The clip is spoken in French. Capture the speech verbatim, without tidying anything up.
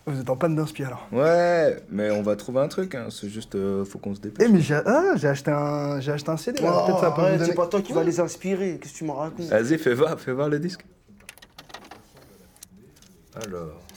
Vous êtes en panne d'inspi alors. Ouais, mais on va trouver un truc, hein. C'est juste, euh, faut qu'on se Eh dépêche. mais j'ai ah, j'ai acheté un j'ai acheté un C D là, Oh, peut-être ça peut vous arrête, donner. c'est pas toi qui va les inspirer. Qu'est-ce que tu m'en racontes? Vas-y, fais voir, fais voir le disque. Alors.